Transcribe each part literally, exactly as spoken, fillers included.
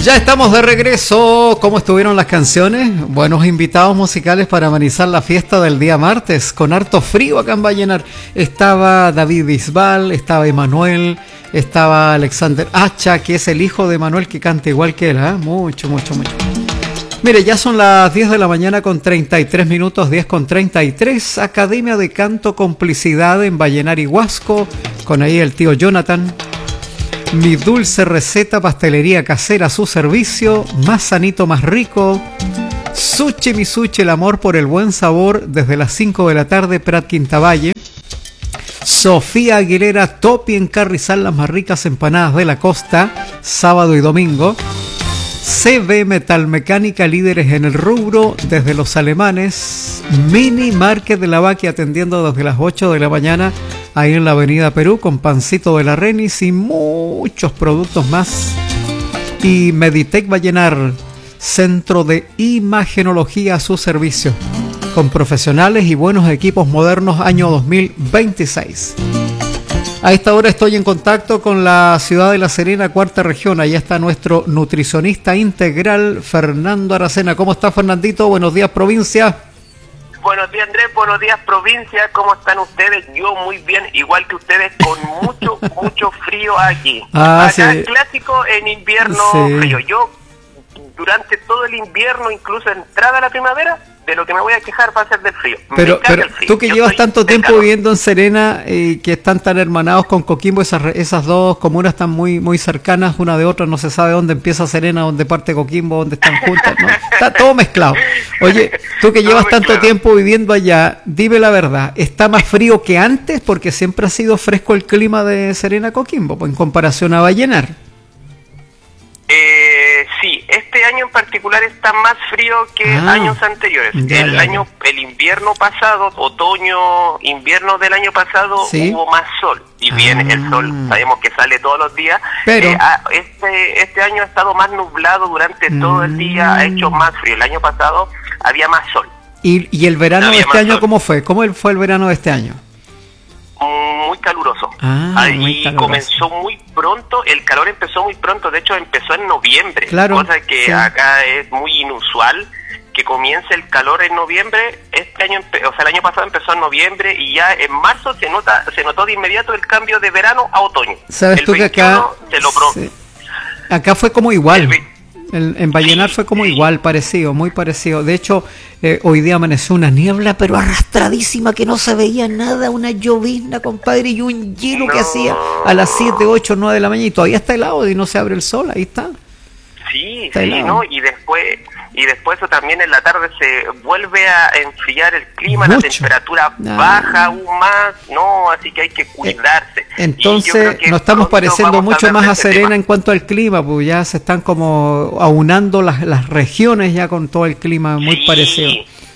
Ya estamos de regreso. ¿Cómo estuvieron las canciones? Buenos invitados musicales para amenizar la fiesta del día martes, con harto frío acá en Vallenar. Estaba David Bisbal, estaba Emanuel, estaba Alexander Hacha, que es el hijo de Emanuel, que canta igual que él, ¿eh? Mucho, mucho, mucho. Mire, ya son las diez de la mañana con treinta y tres minutos, diez con treinta y tres. Academia de Canto Complicidad en Vallenar y Huasco, con ahí el tío Jonathan. Mi dulce receta, pastelería casera a su servicio, más sanito, más rico. Sushi mi sushi, el amor por el buen sabor, desde las cinco de la tarde, Prat Quintavalle. Sofía Aguilera, Topi en Carrizal, las más ricas empanadas de la costa, sábado y domingo. C B Metalmecánica, líderes en el rubro, desde los alemanes. Mini Market de la Vaquia, atendiendo desde las ocho de la mañana, ahí en la avenida Perú, con pancito de la Renis y muchos productos más. Y Meditec Vallenar, centro de imagenología a su servicio, con profesionales y buenos equipos modernos, año dos mil veintiséis. A esta hora estoy en contacto con la ciudad de La Serena, cuarta región. Allá está nuestro nutricionista integral, Fernando Aracena. ¿Cómo está, Fernandito? Buenos días, provincia. Buenos días, Andrés. Buenos días, provincia. ¿Cómo están ustedes? Yo muy bien, igual que ustedes, con mucho, mucho frío aquí. Ah, Acá sí. Clásico en invierno, Sí. frío. Yo, durante todo el invierno, incluso entrada la primavera, de lo que me voy a quejar va a ser del frío. Pero, pero el frío. tú que Yo llevas soy tanto del tiempo calor. viviendo en Serena y eh, que están tan hermanados con Coquimbo, esas, re- esas dos comunas están muy muy cercanas una de otra, no se sabe dónde empieza Serena, dónde parte Coquimbo, dónde están juntas, ¿no? Está todo mezclado. Oye, tú que Todo llevas tanto mezclado. tiempo viviendo allá, dime la verdad, ¿está más frío que antes? Porque siempre ha sido fresco el clima de Serena Coquimbo, pues, en comparación a Vallenar. Eh, sí, este año en particular está más frío que Ah, años anteriores. ya, el ya, año, el invierno pasado, otoño, invierno del año pasado, Sí. hubo más sol. Y bien, Ah. el sol sabemos que sale todos los días. Pero- Eh, ah, este este año ha estado más nublado durante todo el día, ha hecho más frío. El año pasado había más sol. ¿Y, y el verano Había de este más año sol. cómo fue? ¿Cómo fue el verano de este año? Muy caluroso. Ah, Ahí muy caluroso. comenzó muy pronto, el calor empezó muy pronto, de hecho empezó en noviembre, Claro, cosa que sí. acá es muy inusual que comience el calor en noviembre. Este año, empe- o sea, el año pasado empezó en noviembre y ya en marzo se nota, se notó de inmediato el cambio de verano a otoño. ¿Sabes El tú que acá veintiuno se logró. sí. Acá fue como igual? El ve- En, en Vallenar Sí, fue como sí. igual, parecido, muy parecido. De hecho, eh, hoy día amaneció una niebla, pero arrastradísima, que no se veía nada, una llovizna, compadre, y un hielo que No. hacía a las siete, ocho, nueve de la mañana, y todavía está helado y no se abre el sol, ahí está. Sí, Está sí, helado. ¿no? Y después, y después eso también en la tarde se vuelve a enfriar el clima, la Mucho. temperatura Ah. baja aún más, ¿no? Así que hay que cuidarse. Y yo Entonces creo que nos estamos pronto pareciendo vamos mucho hablar más de a ese Serena tema. en cuanto al clima, pues ya se están como aunando las, las regiones ya con todo el clima muy Sí, parecido.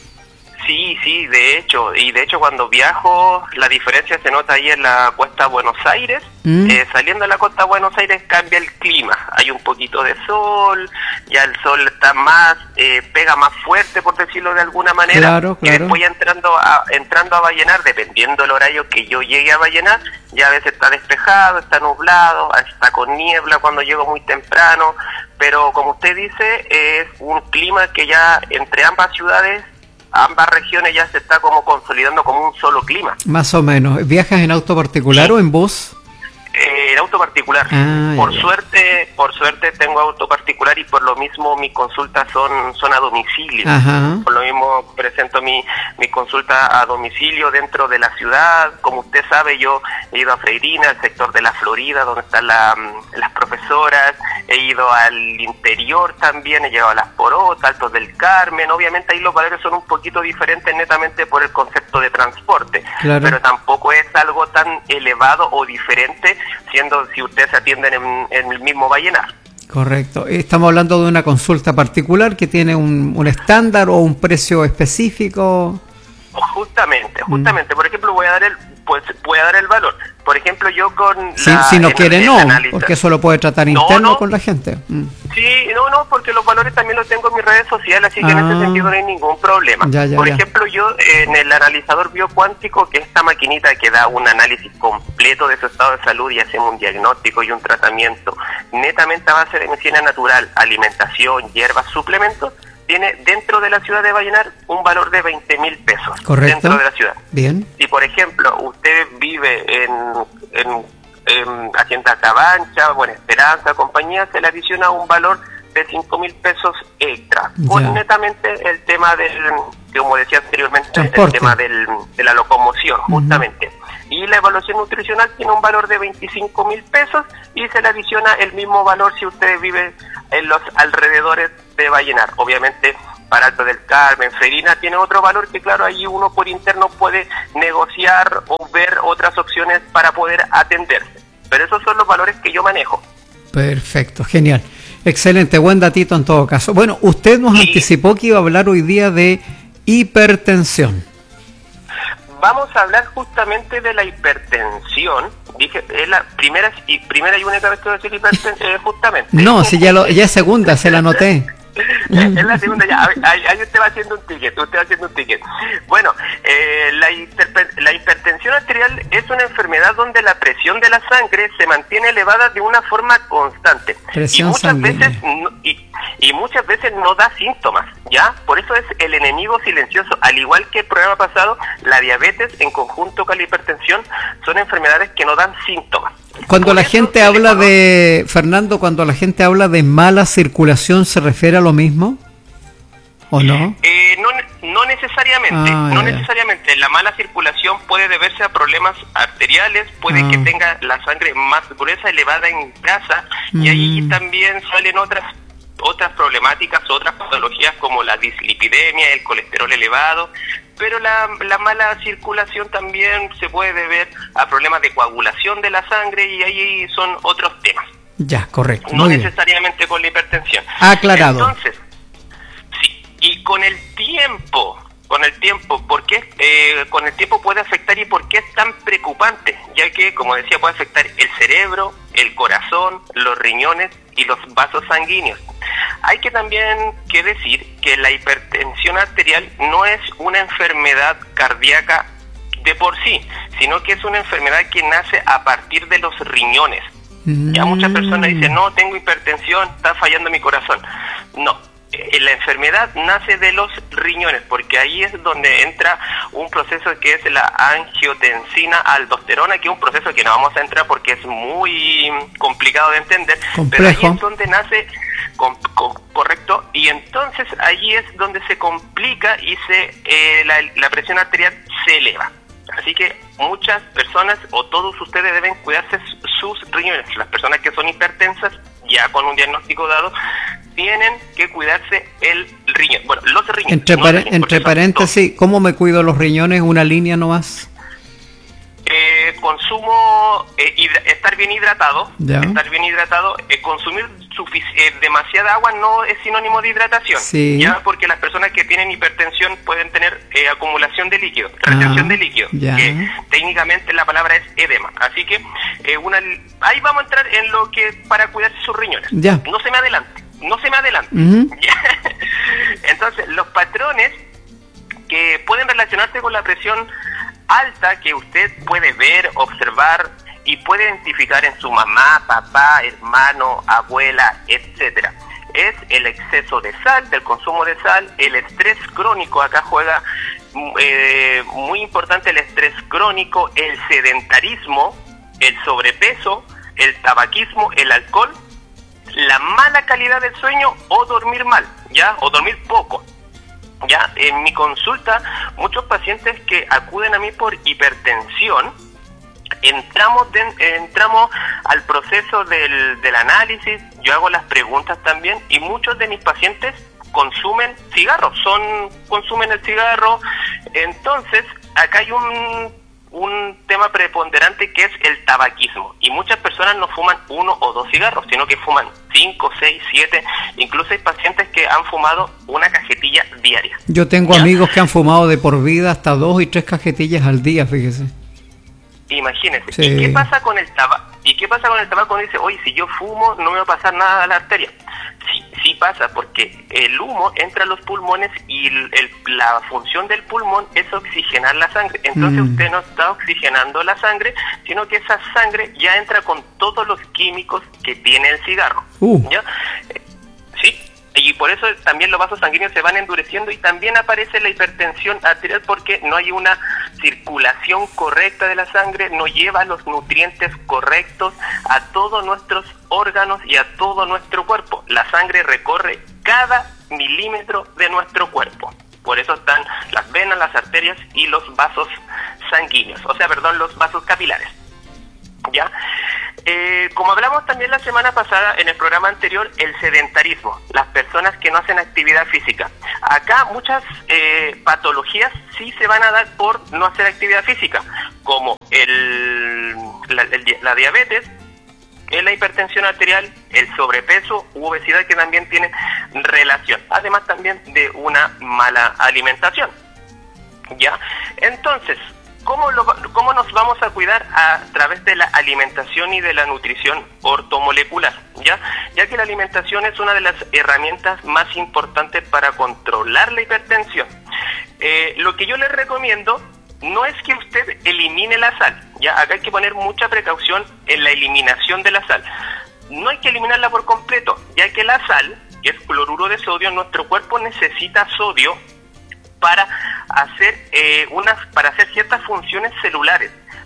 Sí, sí, de hecho, y de hecho cuando viajo la diferencia se nota ahí en la costa Buenos Aires. Mm. Eh, saliendo de la costa Buenos Aires cambia el clima, hay un poquito de sol, ya el sol está más, eh, pega más fuerte, por decirlo de alguna manera. Claro, Y claro. después ya entrando a, entrando a Vallenar, dependiendo del horario que yo llegue a Vallenar, ya a veces está despejado, está nublado, está con niebla cuando llego muy temprano, pero como usted dice, es un clima que ya entre ambas ciudades, ambas regiones ya se está como consolidando como un solo clima. Más o menos. ¿Viajas en auto particular Sí. o en bus? Eh, en auto particular. Ah, por ya, ya. suerte, por suerte tengo auto particular y por lo mismo mis consultas son son a domicilio. Ajá. Por lo mismo presento mi mi consulta a domicilio dentro de la ciudad. Como usted sabe, yo he ido a Freirina, al sector de la Florida, donde están la, mm, las profesoras. He ido al interior también, he llegado a Las Porotas, Altos del Carmen. Obviamente ahí los valores son un poquito diferentes netamente por el concepto de transporte. Claro. Pero tampoco es algo tan elevado o diferente, siendo si ustedes se atienden en, en el mismo Vallenar. Correcto. Estamos hablando de una consulta particular que tiene un, un estándar o un precio específico. Justamente, justamente. Por ejemplo, voy a dar el pues voy a dar el valor. Por ejemplo, yo con... Si, la, si no en, quiere, en no, análisis, porque eso lo puede tratar no, interno no. con la gente. Mm. Sí, no, no, porque los valores también los tengo en mis redes sociales, así que Ah. en ese sentido no hay ningún problema. Ya, ya, Por ya. ejemplo, yo en el analizador biocuántico, que es esta maquinita que da un análisis completo de su estado de salud y hacemos un diagnóstico y un tratamiento netamente a base de medicina natural, alimentación, hierbas, suplementos, tiene dentro de la ciudad de Vallenar un valor de veinte mil pesos. Correcto. Dentro de la ciudad. Bien. Si, por ejemplo, usted vive en, en, en Hacienda Cabancha, Buena Esperanza, compañía, se le adiciona un valor de cinco mil pesos extra. Ya. Con netamente el tema del, como decía anteriormente, Transporte. el tema del, de la locomoción, justamente. Y la evaluación nutricional tiene un valor de veinticinco mil pesos y se le adiciona el mismo valor si usted vive en los alrededores de Vallenar. Obviamente, para Alto del Carmen, Ferina, tiene otro valor que, claro, ahí uno por interno puede negociar o ver otras opciones para poder atenderse. Pero esos son los valores que yo manejo. Perfecto, genial. Excelente, buen datito en todo caso. Bueno, usted nos Sí. anticipó que iba a hablar hoy día de hipertensión. Vamos a hablar justamente de la hipertensión. Dije, es la primera y primera y única vez que voy a decir hipertensión, eh, justamente. No, si ya, lo, ya es segunda, se la anoté. Es la segunda ya. Ahí, ahí usted va haciendo un ticket, usted va haciendo un ticket. Bueno, eh, la, hiper, la hipertensión arterial es una enfermedad donde la presión de la sangre se mantiene elevada de una forma constante. Presión y muchas sanguínea. veces no, y, y muchas veces no da síntomas, ¿ya? Por eso es el enemigo silencioso. Al igual que el programa pasado, la diabetes en conjunto con la hipertensión son enfermedades que no dan síntomas. Cuando Por la eso gente el habla Ecuador- de, Fernando, cuando la gente habla de mala circulación, ¿se refiere a lo mismo? ¿O no? Eh, no, no necesariamente, Ah, no ya, ya. necesariamente. La mala circulación puede deberse a problemas arteriales, puede Ah. que tenga la sangre más gruesa, elevada en grasa, y ahí Mm. también salen otras otras problemáticas, otras patologías como la dislipidemia, el colesterol elevado, pero la, la mala circulación también se puede deber a problemas de coagulación de la sangre y ahí son otros temas, Ya, correcto. no Muy bien. necesariamente con la hipertensión. Aclarado. Entonces, sí, y con el tiempo, con el tiempo, ¿por qué eh, con el tiempo puede afectar y por qué es tan preocupante? Ya que, como decía, puede afectar el cerebro, el corazón, los riñones y los vasos sanguíneos. Hay que también que decir que la hipertensión arterial no es una enfermedad cardíaca de por sí, sino que es una enfermedad que nace a partir de los riñones. Ya muchas personas dicen, no, tengo hipertensión, está fallando mi corazón. No, eh, la enfermedad nace de los riñones, porque ahí es donde entra un proceso que es la angiotensina aldosterona, que es un proceso que no vamos a entrar porque es muy complicado de entender, pero ahí Complejo. es donde nace, con, con- correcto, y entonces ahí es donde se complica y se eh, la, la presión arterial se eleva. Así que muchas personas o todos ustedes deben cuidarse sus riñones. Las personas que son hipertensas, ya con un diagnóstico dado, tienen que cuidarse el riñón. Bueno, los riñones. Entre, no pare- riñones, porque entre son paréntesis, ¿cómo me cuido los riñones? ¿Una línea nomás? Eh, consumo, eh, hidra- estar bien hidratado, Ya. estar bien hidratado, eh, consumir sufic- eh, demasiada agua no es sinónimo de hidratación, Sí. ya porque las personas que tienen hipertensión pueden tener eh, acumulación de líquido, retención Ah, de líquido, ya. que técnicamente la palabra es edema, así que eh, una, ahí vamos a entrar en lo que para cuidarse sus riñones. Ya. No se me adelante, no se me adelante. Ujú. Ya. Entonces, los patrones que pueden relacionarse con la presión alta que usted puede ver, observar y puede identificar en su mamá, papá, hermano, abuela, etcétera. Es el exceso de sal, del consumo de sal, el estrés crónico, acá juega eh, muy importante el estrés crónico, el sedentarismo, el sobrepeso, el tabaquismo, el alcohol, la mala calidad del sueño o dormir mal, ¿ya? O dormir poco. Ya, en mi consulta, muchos pacientes que acuden a mí por hipertensión, entramos de, entramos al proceso del, del análisis, yo hago las preguntas también, y muchos de mis pacientes consumen cigarros, son consumen el cigarro. Entonces, acá hay un, un tema preponderante que es el tabaquismo, y muchas personas no fuman uno o dos cigarros, sino que fuman cinco, seis, siete, incluso hay pacientes que han fumado una cajetilla diaria. Yo tengo ¿Ya? amigos que han fumado de por vida hasta dos y tres cajetillas al día, fíjese. Imagínese. Sí. ¿Y qué pasa con el tabaco? ¿Y qué pasa con el tabaco? Cuando dice, oye, si yo fumo, no me va a pasar nada a la arteria. Sí, sí pasa, porque el humo entra a los pulmones y el, el, la función del pulmón es oxigenar la sangre. Entonces mm. usted no está oxigenando la sangre, sino que esa sangre ya entra con todos los químicos que tiene el cigarro. Uh. ¿Ya? Sí. Y por eso también los vasos sanguíneos se van endureciendo y también aparece la hipertensión arterial porque no hay una circulación correcta de la sangre, no lleva los nutrientes correctos a todos nuestros órganos y a todo nuestro cuerpo. La sangre recorre cada milímetro de nuestro cuerpo. Por eso están las venas, las arterias y los vasos sanguíneos, o sea, perdón, los vasos capilares. ¿Ya? Eh, como hablamos también la semana pasada en el programa anterior, el sedentarismo, las personas que no hacen actividad física. Acá muchas eh, patologías sí se van a dar por no hacer actividad física, como el, la, el, la diabetes, la hipertensión arterial, el sobrepeso u obesidad, que también tienen relación, además también de una mala alimentación. ¿Ya? Entonces, ¿Cómo, lo, ¿Cómo nos vamos a cuidar? A través de la alimentación y de la nutrición ortomolecular, ¿ya? Ya que la alimentación es una de las herramientas más importantes para controlar la hipertensión. Eh, lo que yo les recomiendo no es que usted elimine la sal, ¿ya? Acá hay que poner mucha precaución en la eliminación de la sal. No hay que eliminarla por completo, ya que la sal, que es cloruro de sodio, nuestro cuerpo necesita sodio para hacer eh, unas para hacer ciertas funciones celulares,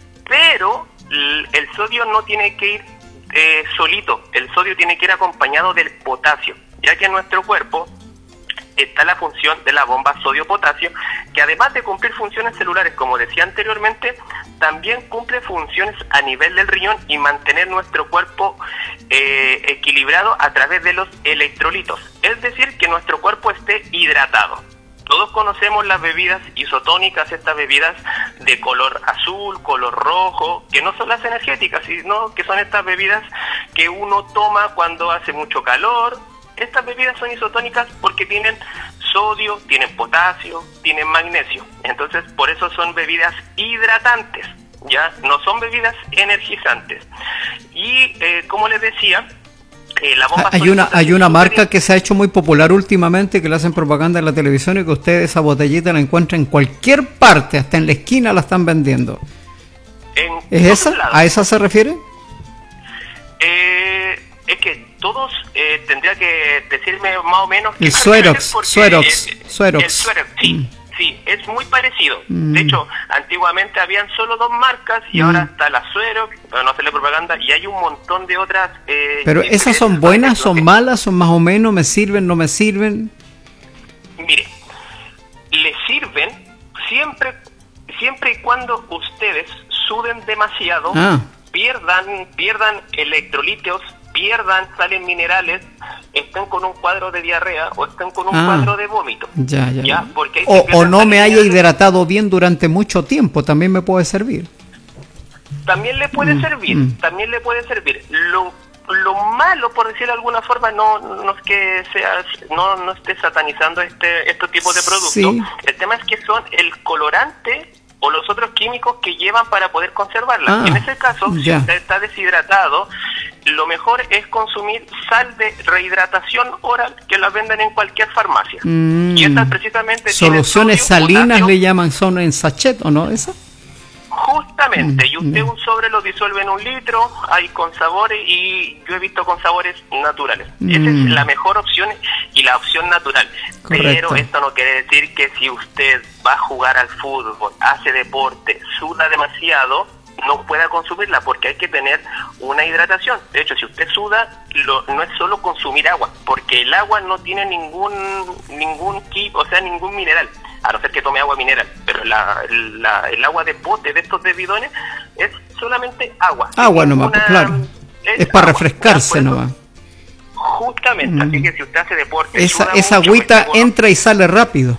pero el, el sodio no tiene que ir eh, solito, el sodio tiene que ir acompañado del potasio, ya que en nuestro cuerpo está la función de la bomba sodio-potasio, que además de cumplir funciones celulares, como decía anteriormente, también cumple funciones a nivel del riñón y mantener nuestro cuerpo eh, equilibrado a través de los electrolitos, es decir, que nuestro cuerpo esté hidratado. Todos conocemos las bebidas isotónicas, estas bebidas de color azul, color rojo, que no son las energéticas, sino que son estas bebidas que uno toma cuando hace mucho calor. Estas bebidas son isotónicas porque tienen sodio, tienen potasio, tienen magnesio. Entonces, por eso son bebidas hidratantes, ¿ya? No son bebidas energizantes. Y, eh, como les decía, Eh, la bomba hay una hay una marca que se ha hecho muy popular últimamente, que le hacen propaganda en la televisión, y que usted esa botellita la encuentra en cualquier parte, hasta en la esquina la están vendiendo. ¿Es esa? Lados. ¿A esa se refiere? Eh, es que todos eh, tendría que decirme más o menos el Suerox, Suerox, el, Suerox. El Suerox, sí. Mm. Sí, es muy parecido. Mm. De hecho, antiguamente habían solo dos marcas y mm. ahora está la Suerox, para no hacerle propaganda, y hay un montón de otras. Eh, Pero esas son buenas, son que... malas, son más o menos, me sirven, no me sirven. Mire, le sirven siempre, siempre y cuando ustedes suden demasiado, ah. pierdan, pierdan electrolitos, pierdan sales minerales, estén con un cuadro de diarrea o estén con un ah, cuadro de vómito. Ya, ya. ¿Ya? Porque o, o no me haya hidratado bien durante mucho tiempo, también me puede servir. También le puede mm, servir, mm. también le puede servir. Lo, lo malo, por decirlo de alguna forma, no, no es que seas, no, no esté satanizando este, estos tipos de productos. Sí. El tema es que son el colorante o los otros químicos que llevan para poder conservarla. Ah, en ese caso, ya. Si usted está deshidratado, lo mejor es consumir sal de rehidratación oral, que la venden en cualquier farmacia. Mm. Y estas precisamente soluciones sodio, salinas potasio, le llaman, son en sachet, ¿o no? ¿Esa? Justamente, mm. y usted un sobre lo disuelve en un litro, hay con sabores, y yo he visto con sabores naturales. Mm. Esa es la mejor opción y la opción natural. Correcto. Pero esto no quiere decir que si usted va a jugar al fútbol, hace deporte, suda demasiado, no pueda consumirla, porque hay que tener una hidratación. De hecho, si usted suda, lo, no es solo consumir agua, porque el agua no tiene ningún ningún ki, o sea, ningún mineral, a no ser que tome agua mineral, pero la, la, el agua de bote de estos de bidones es solamente agua. Agua nomás, una, claro. Es, es para agua, refrescarse nomás. Justamente, mm. así que si usted hace deporte... Esa, esa mucho, agüita pues, entra y sale rápido.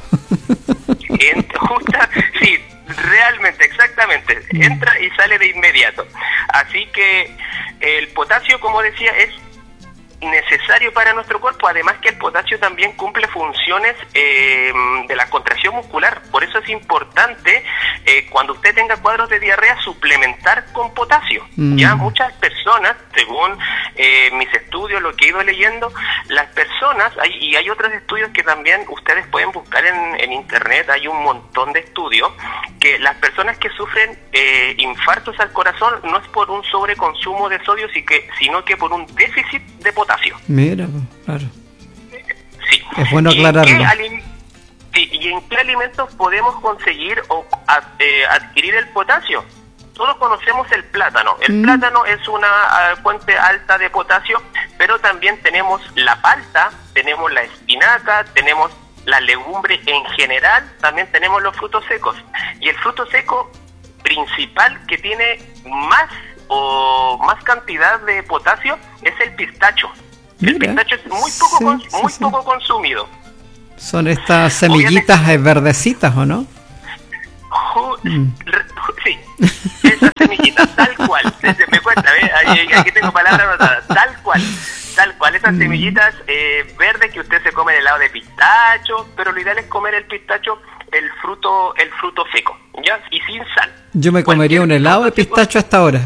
Entra, justa, sí, realmente, exactamente, entra y sale de inmediato. Así que el potasio, como decía, es necesario para nuestro cuerpo, además que el potasio también cumple funciones eh, de la contracción muscular. Por eso es importante eh, cuando usted tenga cuadros de diarrea suplementar con potasio. Mm. Ya muchas personas, según eh, mis estudios, lo que he ido leyendo, las personas, hay, y hay otros estudios que también ustedes pueden buscar en, en internet, hay un montón de estudios, que las personas que sufren eh, infartos al corazón no es por un sobreconsumo de sodio, sino que por un déficit de potasio. Mira, claro. Sí. Es bueno aclararlo. ¿Y en, qué sí, ¿Y en qué alimentos podemos conseguir o a, eh, adquirir el potasio? Todos conocemos el plátano. El mm. plátano es una uh, fuente alta de potasio, pero también tenemos la palta, tenemos la espinaca, tenemos la legumbre en general, también tenemos los frutos secos. Y el fruto seco principal que tiene más o más cantidad de potasio es el pistacho. Mira, el pistacho es muy poco, sí, con, muy sí, poco sí. consumido. Son estas semillitas Obviamente, verdecitas, ¿o no? Ju, mm. re, sí, esas semillitas, tal cual. Se, se me cuenta, ¿eh? Aquí tengo palabras anotadas. Tal cual, tal cual. Esas mm. semillitas eh, verdes que usted se come en helado de pistacho, pero lo ideal es comer el pistacho, el fruto, el fruto seco, ¿ya? Y sin sal. Yo me comería un helado de pistacho hasta ahora.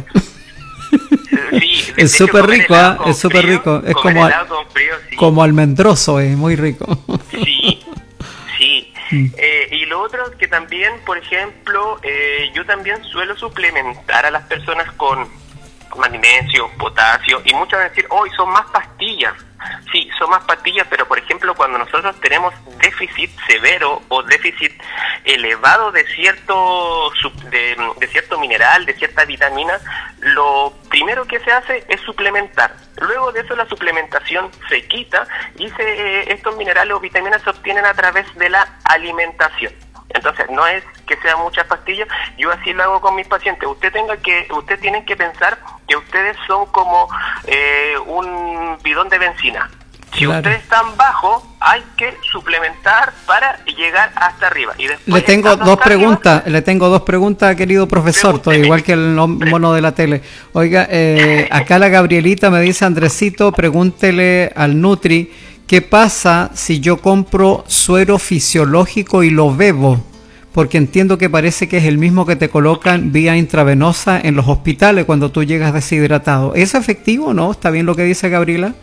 Sí, es súper rico, ¿eh? Es súper rico. Es como, al, frío, sí. como almendroso, es muy rico. Sí, sí. Mm. Eh, y lo otro que también, por ejemplo, eh, yo también suelo suplementar a las personas con magnesio, potasio, y muchos van a decir, hoy oh, son más pastillas. Sí, son más pastillas, pero por ejemplo cuando nosotros tenemos déficit severo o déficit elevado de cierto de, de cierto mineral, de cierta vitamina, lo primero que se hace es suplementar. Luego de eso la suplementación se quita y se, eh, estos minerales o vitaminas se obtienen a través de la alimentación. Entonces no es que sean muchas pastillas, yo así lo hago con mis pacientes. Usted tenga que, usted tienen que pensar que ustedes son como eh, un bidón de benzina. Si claro. ustedes están bajo, hay que suplementar para llegar hasta arriba. Y después le tengo dos preguntas, arriba, le tengo dos preguntas, querido profesor, estoy igual que el mono de la tele. Oiga, eh, acá la Gabrielita me dice, Andresito, pregúntele al Nutri, ¿qué pasa si yo compro suero fisiológico y lo bebo? Porque entiendo que parece que es el mismo que te colocan vía intravenosa en los hospitales cuando tú llegas deshidratado. ¿Es efectivo o no? ¿Está bien lo que dice Gabriela?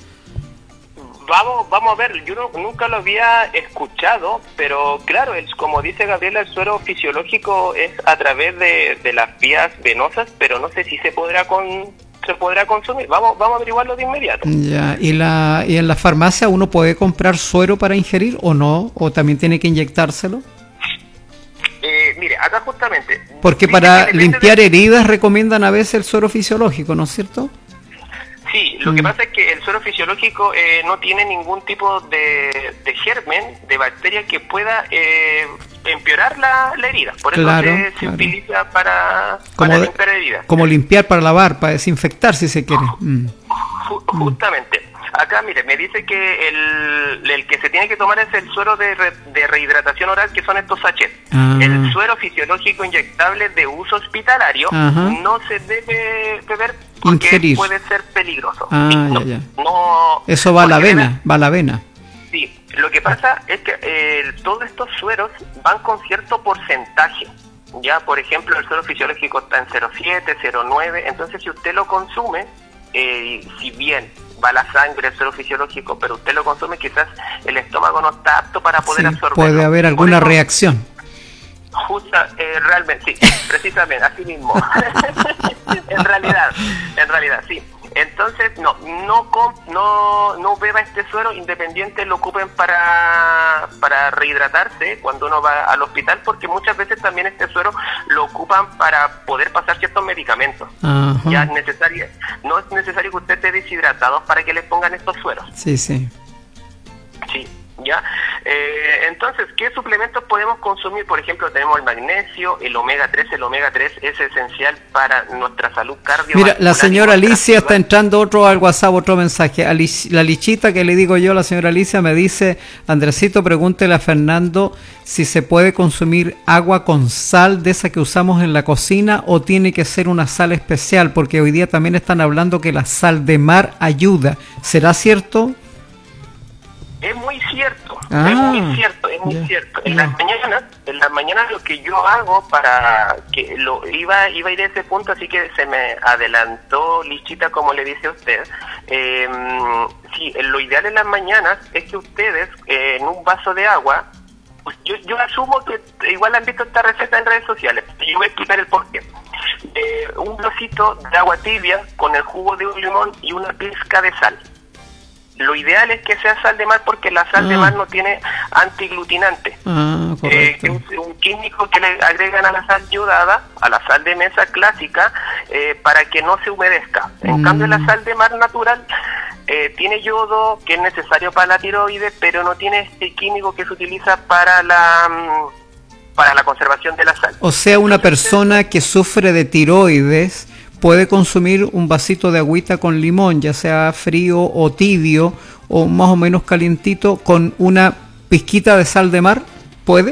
Vamos, vamos a ver, yo no, nunca lo había escuchado, pero claro, el, como dice Gabriela, el suero fisiológico es a través de, de las vías venosas, pero no sé si se podrá con... se podrá consumir. Vamos vamos a averiguarlo de inmediato. Ya, ¿y la y en la farmacia uno puede comprar suero para ingerir o no? ¿O también tiene que inyectárselo? Eh, mire, acá justamente... Porque para limpiar de... heridas recomiendan a veces el suero fisiológico, ¿no es cierto? Sí, lo mm. que pasa es que el suero fisiológico eh, no tiene ningún tipo de, de germen, de bacteria que pueda eh, empeorar la, la herida. Por eso claro, se, se claro. utiliza para, como para de, limpiar heridas. Como limpiar para lavar, para desinfectar si se quiere. Mm. Justamente. Acá, mire, me dice que el, el que se tiene que tomar es el suero de, re, de rehidratación oral, que son estos sachets. Ah. El suero fisiológico inyectable de uso hospitalario Ajá. no se debe beber porque Ingerir. puede ser peligroso. Ah, sí, no, ya, ya. No, Eso va a la vena, va a la vena. Sí, lo que pasa es que eh, todos estos sueros van con cierto porcentaje. Ya, por ejemplo, el suero fisiológico está en cero coma siete, cero coma nueve, entonces si usted lo consume, eh, si bien va la sangre, el suero fisiológico, pero usted lo consume, quizás el estómago no está apto para poder sí, absorberlo. Puede haber alguna eso, reacción. Justa, eh, realmente, sí, precisamente, así mismo. en realidad, en realidad, sí. Entonces, no, no no no beba este suero, independiente lo ocupen para para rehidratarse cuando uno va al hospital, porque muchas veces también este suero lo ocupan para poder pasar ciertos medicamentos. Ajá. Ya es necesario, no es necesario que usted esté deshidratado para que le pongan estos sueros. Sí, sí. Sí. ¿Ya? Eh, entonces, ¿qué suplementos podemos consumir? Por ejemplo, tenemos el magnesio, el omega tres. El omega tres es esencial para nuestra salud cardiovascular. Mira, la señora Alicia está entrando otro al WhatsApp, otro mensaje. Alic- La Lichita, que le digo yo, la señora Alicia me dice, Andresito, pregúntele a Fernando si se puede consumir agua con sal de esa que usamos en la cocina o tiene que ser una sal especial, porque hoy día también están hablando que la sal de mar ayuda. ¿Será cierto? Es muy cierto, Ah, es muy cierto, es muy ya, cierto. En ya. las mañanas, en las mañanas lo que yo hago para que lo iba iba a ir a ese punto, así que se me adelantó Lichita, como le dice a usted. Eh, sí, lo ideal en las mañanas es que ustedes eh, en un vaso de agua, pues yo yo asumo que igual han visto esta receta en redes sociales. Yo voy a explicar el porqué. Eh, un vasito de agua tibia con el jugo de un limón y una pizca de sal. Lo ideal es que sea sal de mar porque la sal ah. de mar no tiene antiglutinante. Ah, eh, que es un químico que le agregan a la sal yodada, a la sal de mesa clásica, eh, para que no se humedezca. En mm. cambio, la sal de mar natural eh, tiene yodo, que es necesario para la tiroides, pero no tiene este químico que se utiliza para la... para la conservación de la sal. O sea, una persona que sufre de tiroides puede consumir un vasito de agüita con limón, ya sea frío o tibio, o más o menos calientito, con una pizquita de sal de mar, ¿puede?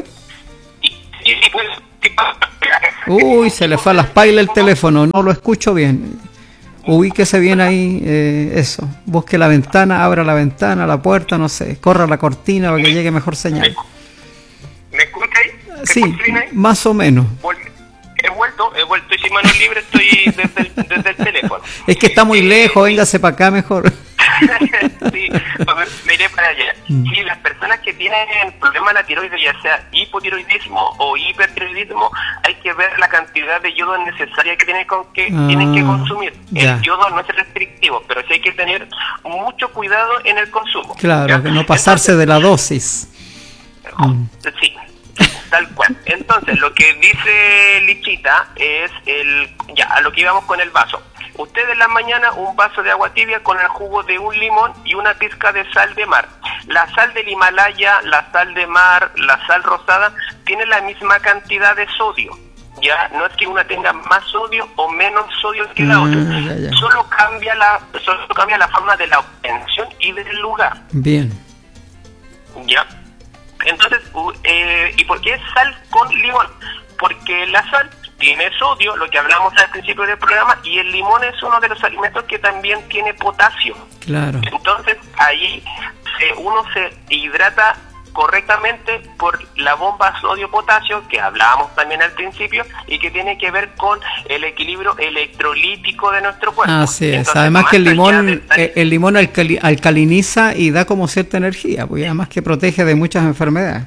Uy, se le fue a las pailas el teléfono, no lo escucho bien. Ubíquese bien ahí, eh, eso. Busque la ventana, abra la ventana, la puerta, no sé, corra la cortina para que llegue mejor señal. ¿Me escucha ahí? Sí, más o menos. He vuelto, he vuelto y sin manos libres estoy desde el, desde el teléfono. Es que está muy lejos, véngase para acá mejor. Sí, me iré para allá. Mm. Sí, las personas que tienen problemas de la tiroides, ya sea hipotiroidismo o hipertiroidismo, hay que ver la cantidad de yodo necesaria que tienen, con que, ah, tienen que consumir. Ya. El yodo no es restrictivo, pero sí hay que tener mucho cuidado en el consumo. Claro, ¿ya? Que no pasarse Entonces, de la dosis. Mm. Sí. Tal cual. Entonces, lo que dice Lichita es el, ya, a lo que íbamos con el vaso. Usted en la mañana un vaso de agua tibia con el jugo de un limón y una pizca de sal de mar. La sal del Himalaya, la sal de mar, la sal rosada, tiene la misma cantidad de sodio. Ya, no es que una tenga más sodio o menos sodio que la otra. Mm, ya, ya. Solo cambia la, solo cambia la forma de la obtención y del lugar. Bien. Ya. Entonces, eh, ¿y por qué es sal con limón? Porque la sal tiene sodio, lo que hablamos al principio del programa, y el limón es uno de los alimentos que también tiene potasio. Claro. Entonces, ahí eh, uno se hidrata correctamente por la bomba sodio-potasio que hablábamos también al principio y que tiene que ver con el equilibrio electrolítico de nuestro cuerpo. Así es. Entonces, además que el limón estar... el limón alcali- alcaliniza y da como cierta energía, pues además que protege de muchas enfermedades.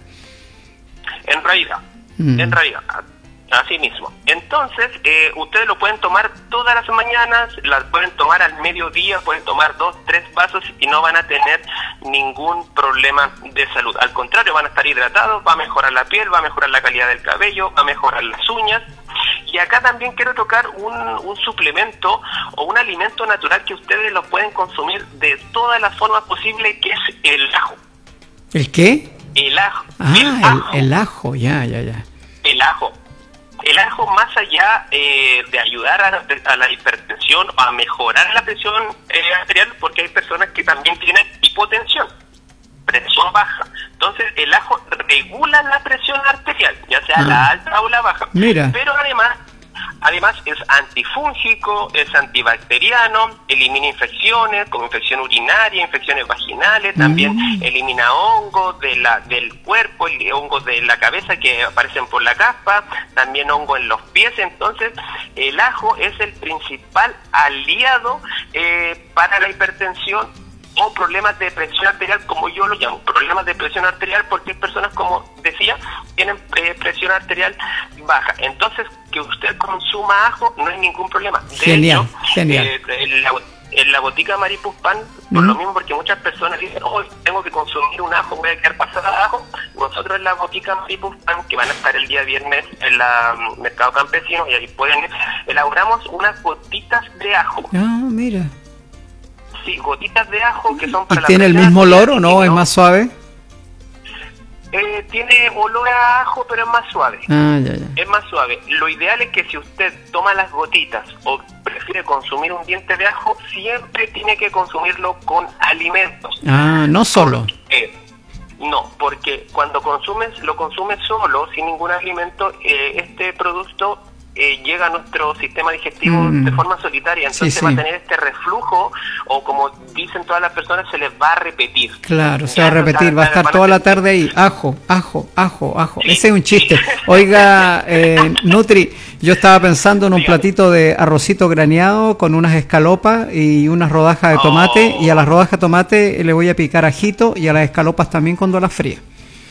En realidad, mm. en realidad, así mismo. Entonces, eh, ustedes lo pueden tomar todas las mañanas, las pueden tomar al mediodía, pueden tomar dos, tres vasos y no van a tener ningún problema de salud. Al contrario, van a estar hidratados, va a mejorar la piel, va a mejorar la calidad del cabello, va a mejorar las uñas. Y acá también quiero tocar un, un suplemento o un alimento natural que ustedes lo pueden consumir de todas las formas posibles, que es el ajo. ¿El qué? El ajo. Ah, el ajo, el, el ajo, ya, ya, ya. El ajo. El ajo, más allá eh, de ayudar a, a la hipertensión o a mejorar la presión eh, arterial, porque hay personas que también tienen hipotensión, presión baja. Entonces, el ajo regula la presión arterial, ya sea ah. la alta o la baja. Mira. Pero además, además es antifúngico, es antibacteriano, elimina infecciones como infección urinaria, infecciones vaginales, también mm. elimina hongos de la, del cuerpo, hongos de la cabeza que aparecen por la caspa, también hongos en los pies. Entonces, el ajo es el principal aliado eh, para la hipertensión o problemas de presión arterial, como yo lo llamo, problemas de presión arterial, porque hay personas, como decía, tienen eh, presión arterial baja. Entonces, que usted consuma ajo no hay ningún problema. De genial, hecho, genial. Eh, en, la, en la botica Maripuz Pan, por mm. lo mismo, porque muchas personas dicen, oh, tengo que consumir un ajo, voy a quedar pasada de ajo. Nosotros en la botica Maripuz Pan, que van a estar el día viernes en la um, Mercado Campesino, y ahí pueden, elaboramos unas gotitas de ajo. Ah, mira. Sí, gotitas de ajo que son para ¿Y tiene el mismo olor o no? ¿Es más suave? eh, tiene olor a ajo, pero es más suave. Ah, ya, ya. Es más suave. Lo ideal es que si usted toma las gotitas o prefiere consumir un diente de ajo, siempre tiene que consumirlo con alimentos. Ah, no solo. Eh, no, porque cuando consumes, lo consumes solo, sin ningún alimento, eh, este producto eh, llega a nuestro sistema digestivo mm. de forma solitaria, entonces sí, sí. va a tener este reflujo, o como dicen todas las personas, se les va a repetir. Claro, se va a repetir, va a estar toda la tarde ahí, ajo, ajo, ajo, ajo. Sí, ese es un chiste. Sí. Oiga, eh, Nutri, yo estaba pensando en un Dígame. platito de arrocito graneado con unas escalopas y unas rodajas de tomate, oh. y a las rodajas de tomate le voy a picar ajito y a las escalopas también cuando las fríe.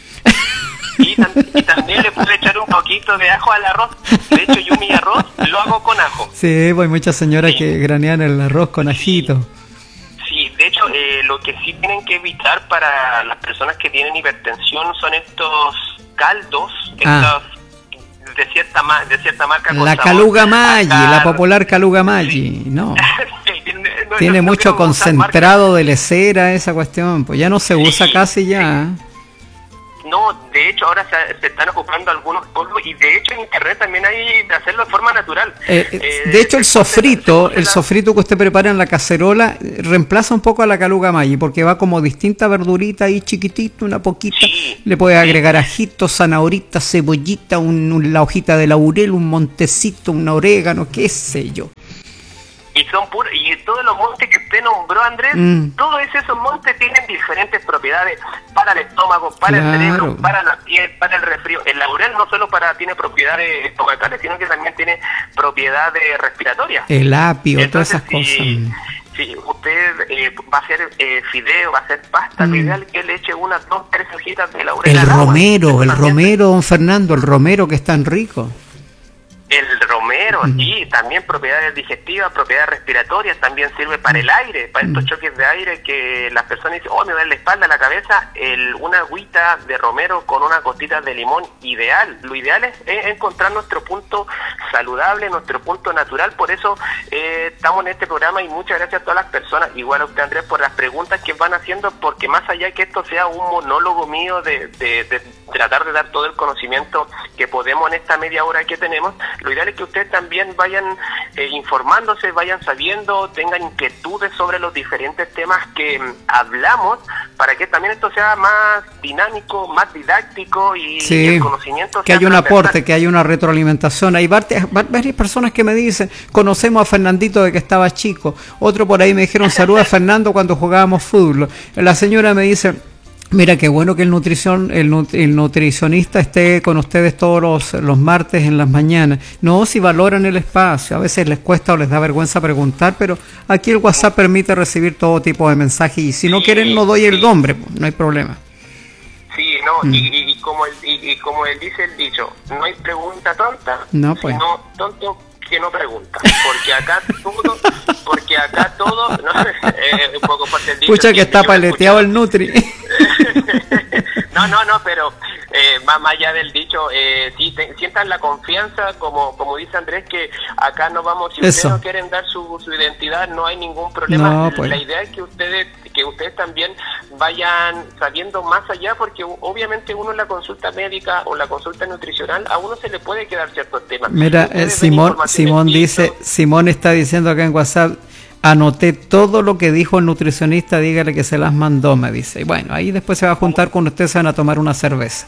Y, tam- y también le puedo echar un poquito de ajo al arroz. De hecho, yo mi arroz lo hago con ajo. Sí, pues hay muchas señoras sí. que granean el arroz con ajito. Sí, de hecho, eh, lo que sí tienen que evitar para las personas que tienen hipertensión son estos caldos, ah. estos de cierta ma- de cierta marca. Con la Caluga Maggi, la popular Caluga Maggi, sí. no. sí, tiene no, tiene no, mucho no concentrado de lecera esa cuestión, pues ya no se usa sí, casi ya. Sí. No, de hecho ahora se, se están ocupando algunos polvos y de hecho en internet también hay de hacerlo de forma natural. Eh, eh, de hecho el sofrito, el sofrito que usted prepara en la cacerola reemplaza un poco a la Caluga Maggi porque va como distinta verdurita ahí chiquitito, una poquita. Sí, le puede agregar sí. ajito, zanahorita, cebollita, un, un, la hojita de laurel, un montecito, un orégano, qué sé yo. Y son puros, y todos los montes que usted nombró, Andrés, mm. todos esos montes tienen diferentes propiedades para el estómago, para claro. el cerebro, para la piel, para el resfrío. El laurel no solo para tiene propiedades estomacales, sino que también tiene propiedades respiratorias. El apio, entonces, todas esas si, cosas. Si usted eh, va a hacer eh, fideo, va a hacer pasta, mm. lo ideal es que le eche unas dos, tres hojitas de laurel. El romero, agua. el romero, don Fernando, el romero que es tan rico. El romero, mm. sí, también propiedades digestivas, propiedades respiratorias, también sirve para el aire, para estos choques de aire que las personas dicen, oh, me duele la espalda, la cabeza, el, una agüita de romero con unas gotitas de limón, ideal. Lo ideal es, es encontrar nuestro punto saludable, nuestro punto natural, por eso eh, estamos en este programa y muchas gracias a todas las personas, igual a usted, Andrés, por las preguntas que van haciendo, porque más allá de que esto sea un monólogo mío de, de, de tratar de dar todo el conocimiento que podemos en esta media hora que tenemos, lo ideal es que ustedes también vayan eh, informándose, vayan sabiendo, tengan inquietudes sobre los diferentes temas que mm, hablamos, para que también esto sea más dinámico, más didáctico y, sí, y el conocimiento que haya un aporte, que haya una retroalimentación. Hay varias, varias personas que me dicen, conocemos a Fernandito de que estaba chico, otro por ahí me dijeron, saluda a Fernando cuando jugábamos fútbol. La señora me dice, mira, qué bueno que el nutrición, el, nut, el nutricionista esté con ustedes todos los, los martes en las mañanas. No, si valoran el espacio, a veces les cuesta o les da vergüenza preguntar, pero aquí el WhatsApp permite recibir todo tipo de mensajes y si no quieren no doy el nombre, no hay problema. Sí, no, mm. y, y, como el, y, y como él dice el dicho, no hay pregunta tonta, no, pues. sino tonto que no pregunta, porque acá todo, porque acá todo, no, eh, un poco fuerte el dicho. Escucha que está paleteado el Nutri. No, no, no, pero eh, más, más allá del dicho, eh, sí, te, sientan la confianza, como como dice Andrés, que acá no vamos, si Eso. ustedes no quieren dar su, su identidad, no hay ningún problema. No, pues. La idea es que ustedes que ustedes también vayan sabiendo más allá, porque obviamente uno en la consulta médica o la consulta nutricional, a uno se le puede quedar ciertos temas. Mira, eh, Simón, Simón dice, Simón está diciendo acá en WhatsApp, anoté todo lo que dijo el nutricionista, dígale que se las mandó, me dice. Y bueno, ahí después se va a juntar con ustedes, se van a tomar una cerveza.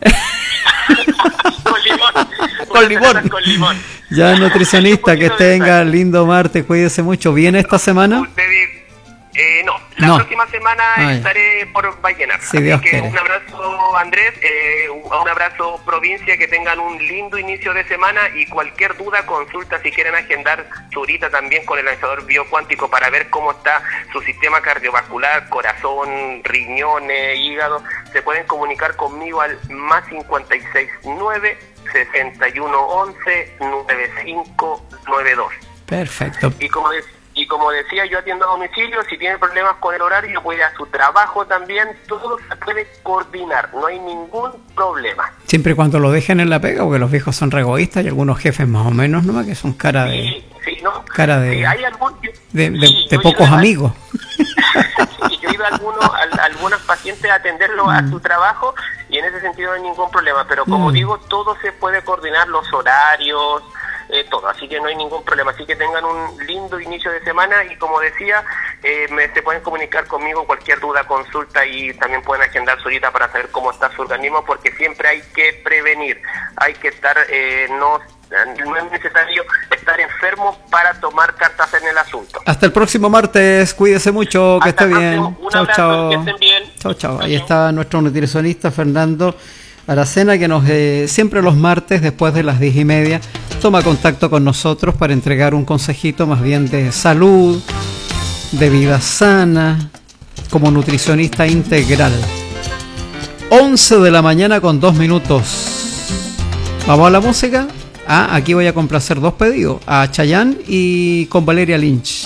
Con limón. Con limón. Con limón. Ya, nutricionista, que tenga lindo martes, cuídese mucho. ¿Viene esta semana? Ustedes, eh, no, la no. próxima semana Ay. estaré por Vallenar. Si Así Dios que quiere. Un abrazo, Andrés, eh, un abrazo, provincia, que tengan un lindo inicio de semana y cualquier duda, consulta si quieren agendar su horita también con el analizador biocuántico para ver cómo está su sistema cardiovascular, corazón, riñones, hígado, se pueden comunicar conmigo al más cincuenta y seis nueve, sesenta y uno once, noventa y cinco noventa y dos. Perfecto. Y como decía, Y como decía, yo atiendo a domicilio, si tiene problemas con el horario, puede ir a su trabajo también, todo se puede coordinar, no hay ningún problema. Siempre y cuando lo dejen en la pega, porque los viejos son re egoístas y algunos jefes más o menos, ¿no? Que son cara de... Sí, sí, ¿no? Cara de... Sí, hay algún, de, de, sí, de pocos amigos. Sí, yo he ido a, algunos, a, a algunas pacientes, atenderlo mm. a su trabajo, y en ese sentido no hay ningún problema, pero como mm. digo, todo se puede coordinar, los horarios, eh, todo, así que no hay ningún problema, así que tengan un lindo inicio de semana, y como decía, eh, me, se pueden comunicar conmigo cualquier duda, consulta, y también pueden agendar su cita para saber cómo está su organismo, porque siempre hay que prevenir, hay que estar, eh, no no es necesario estar enfermo para tomar cartas en el asunto. Hasta el próximo martes, cuídese mucho, que Hasta esté bien. Un chao, abrazo, chao. Que estén bien. Chao, chao. Ahí está nuestro nutricionista Fernando Aracena, que nos eh, siempre los martes después de las diez y media toma contacto con nosotros para entregar un consejito más bien de salud, de vida sana, como nutricionista integral. once de la mañana con dos minutos. ¿Vamos a la música? Ah, aquí voy a complacer dos pedidos, a Chayanne y con Valeria Lynch.